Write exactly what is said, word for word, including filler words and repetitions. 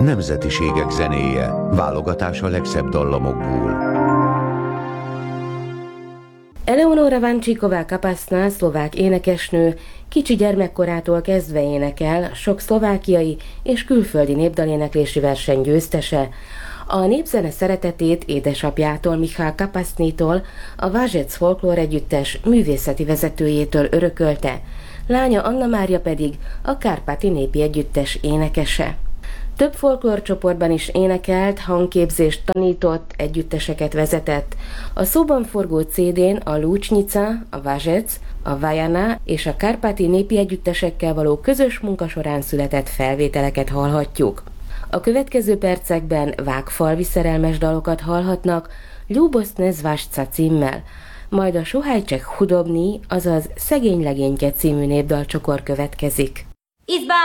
Nemzetiségek zenéje, válogatás a legszebb dallamokból. Eleonora Vancsíková-Kapaszná, szlovák énekesnő, kicsi gyermekkorától kezdve énekel, sok szlovákiai és külföldi népdaléneklési verseny győztese. A népzene szeretetét édesapjától, Michal Kapasznyitól, a Vážec folklór együttes művészeti vezetőjétől örökölte, lánya Anna Mária pedig a Kárpáti népi együttes énekese. Több folklórcsoportban is énekelt, hangképzést tanított, együtteseket vezetett. A szóban forgó cé dén a Lučnica, a Vážec, a Vajana és a Kárpáti népi együttesekkel való közös munka során született felvételeket hallhatjuk. A következő percekben vágfalvi szerelmes dalokat hallhatnak Ljubostne Zvažca címmel, majd a Suhajček hudobni, azaz Szegény legényke című népdalcsokor következik. Izbá!